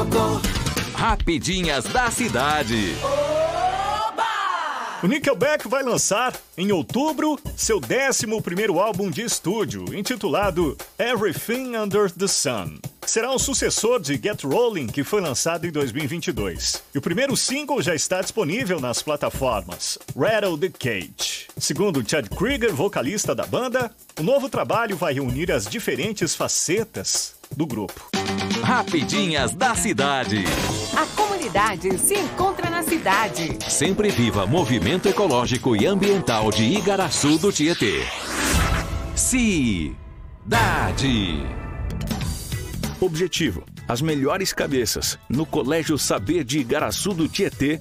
Rapidinhas da cidade. O Nickelback vai lançar, em outubro, seu 11º álbum de estúdio, intitulado Everything Under the Sun. Será o sucessor de Get Rolling, que foi lançado em 2022. E o primeiro single já está disponível nas plataformas Rattle the Cage. Segundo Chad Krieger, vocalista da banda, o novo trabalho vai reunir as diferentes facetas do grupo. Rapidinhas da cidade. A comunidade se encontra na cidade. Sempre viva movimento ecológico e ambiental de Igaraçu do Tietê. Cidade. Objetivo: as melhores cabeças no Colégio Saber de Igaraçu do Tietê